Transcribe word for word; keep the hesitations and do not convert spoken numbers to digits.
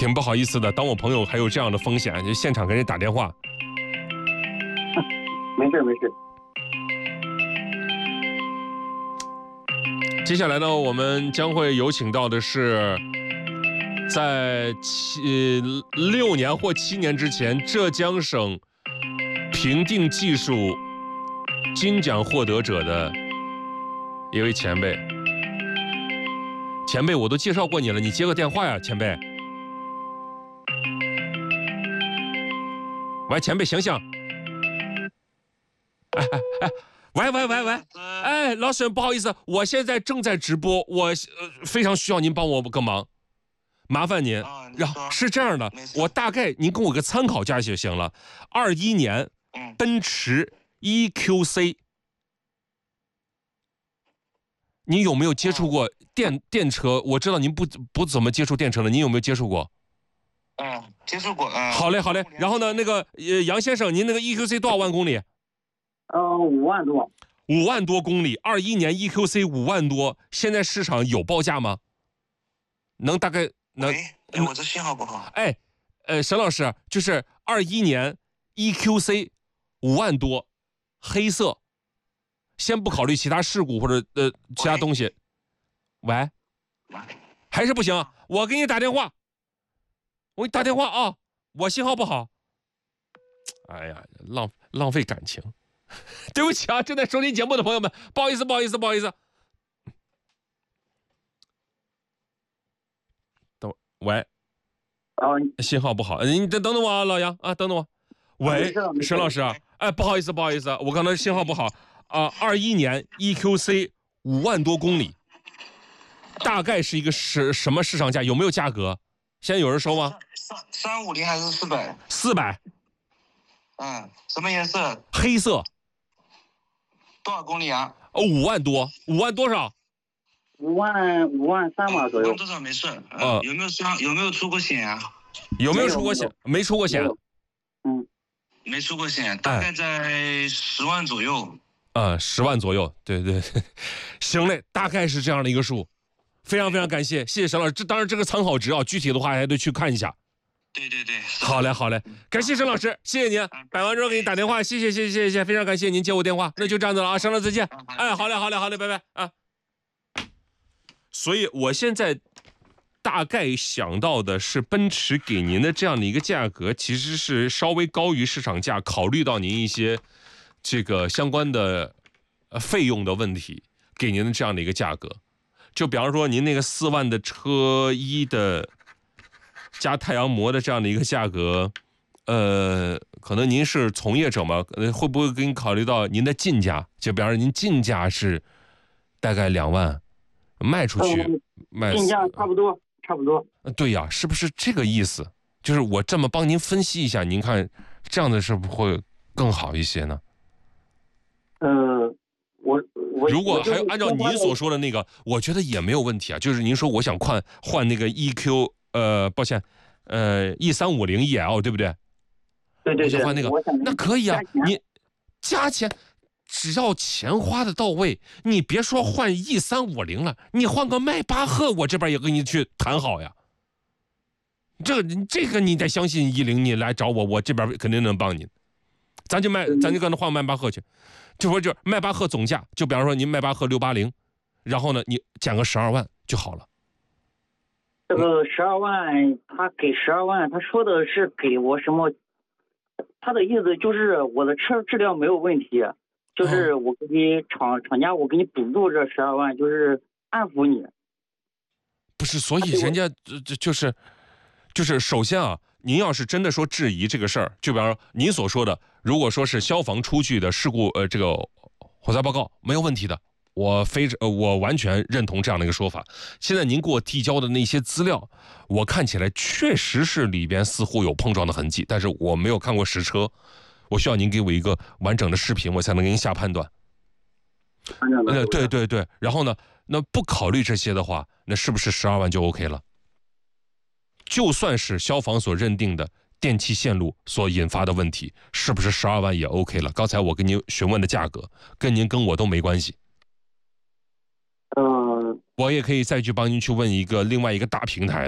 挺不好意思的。当我朋友还有这样的风险，就现场给人打电话。 没事没事。 接下来呢，我们将会有请到的是，在七六年或七年之前，浙江省评定技术金奖获得者的一位前辈。前辈，我都介绍过你了，你接个电话呀，前辈。喂，前辈，醒醒！哎哎哎！喂喂喂喂！哎，老沈，不好意思，我现在正在直播，我呃非常需要您帮我个忙，麻烦您。 啊， 然后是这样的，我大概您给我个参考价就行了。二一年， 嗯， 奔驰 E Q C， 您有没有接触过电、嗯、电车？我知道您不不怎么接触电车了，您有没有接触过？ 嗯，接触过。嗯， 好嘞好嘞。然后呢，那个呃杨先生，您那个 E Q C 多少万公里？ 嗯，五万多， 五万多公里，二一年 E Q C 五万多，现在市场有报价吗？能大概能？ 哎，我这信号不好。 哎，呃，沈老师，就是二一年 E Q C 五万多，黑色，先不考虑其他事故或者呃其他东西。喂，还是不行，我给你打电话，我给你打电话啊，我信号不好。哎呀，浪浪费感情。对不起啊，正在收听节目的朋友们，不好意思，不好意思，不好意思。等喂， 哦， 信号不好，你等等等我啊，老杨啊，等等我。喂，沈老师啊，哎，不好意思，不好意思，我刚才信号不好啊。二一年 E Q C 五万多公里，大概是一个什什么市场价？有没有价格？现在有人收吗？ 三三五零还是四百？ 四百。 嗯，什么颜色？ 黑色。 多少公里啊？ 哦，五万多，五万多少？ 五万五万三吧左右。 五万多少没事。嗯，有没有伤？有没有出过险啊？ 有没有出过险？没出过险。 嗯， 没出过险，大概在十万左右。 啊、嗯，十万左右，对对对，行嘞，大概是这样的一个数，非常非常感谢，谢谢沈老师。这当然这个参考值啊，具体的话还得去看一下。 对对对， 好嘞好嘞，感谢沈老师，谢谢您。摆完之后给你打电话，谢谢谢谢谢谢，非常感谢您接我电话。那就这样子了啊，沈老师再见。哎，好嘞好嘞好嘞，拜拜啊。所以我现在大概想到的是，奔驰给您的这样的一个价格，其实是稍微高于市场价，考虑到您一些这个相关的费用的问题，给您的这样的一个价格。就比方说您那个四万的车衣的加太阳膜的这样的一个价格，呃，可能您是从业者嘛，会不会给你考虑到您的进价？就比方说您进价是大概两万，卖出去、嗯、卖进价差不多差不多。 对呀，是不是这个意思？就是我这么帮您分析一下，您看这样的是不是会更好一些呢？ 呃，我我如果还有按照您所说的那个，我觉得也没有问题啊。就是您说我想换换那个 E Q， 呃，抱歉，呃 ，E 三五零 E L 对不对？ 对对对， 我想换那个，那可以啊。你加钱，只要钱花的到位，你别说换 E 三五零了，你换个迈巴赫，我这边也跟你去谈好呀。这个这个你得相信一零，你来找我，我这边肯定能帮你。咱就卖，咱就跟他换迈巴赫去。就说就迈巴赫总价，就比方说您迈巴赫六八零，然后呢，你减个十二万就好了。 这个十二万，他给十二万，他说的是给我什么？他的意思就是我的车质量没有问题，就是我给你厂厂家，我给你补助这十二万，就是安抚你。 不是，所以人家就就是就是首先啊，您要是真的说质疑这个事儿，就比方说您所说的，如果说是消防出具的事故呃这个火灾报告没有问题的，我非呃我完全认同这样的一个说法。现在您给我递交的那些资料，我看起来确实是里边似乎有碰撞的痕迹，但是我没有看过实车，我需要您给我一个完整的视频，我才能给您下判断。呃，对对对，然后呢，那不考虑这些的话，那是不是十二万就 OK 了？就算是消防所认定的电气线路所引发的问题，是不是十二万也 OK 了？刚才我跟您询问的价格，跟您跟我都没关系。 嗯， 我也可以再去帮您去问一个另外一个大平台的。